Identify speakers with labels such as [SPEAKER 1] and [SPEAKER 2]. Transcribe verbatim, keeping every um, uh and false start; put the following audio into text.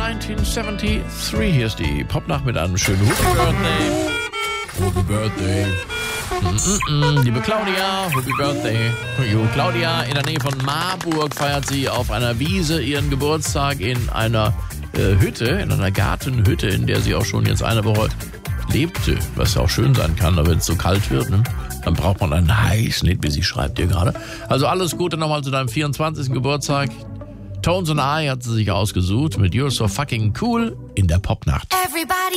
[SPEAKER 1] neunzehnhundertdreiundsiebzig. Hier ist die Popnacht mit einem schönen Happy Birthday. Happy Birthday. Mm-mm-mm. Liebe Claudia, Happy Birthday. Jo, Claudia in der Nähe von Marburg feiert sie auf einer Wiese ihren Geburtstag in einer äh, Hütte, in einer Gartenhütte, in der sie auch schon jetzt eine Woche lebte, was ja auch schön sein kann, aber wenn es so kalt wird, ne? Dann braucht man einen heißen Hit, wie sie schreibt dir gerade. Also alles Gute nochmal zu deinem vierundzwanzigsten Geburtstag. Tones and I hat sie sich ausgesucht mit You're So Fucking Cool in der Popnacht.
[SPEAKER 2] Everybody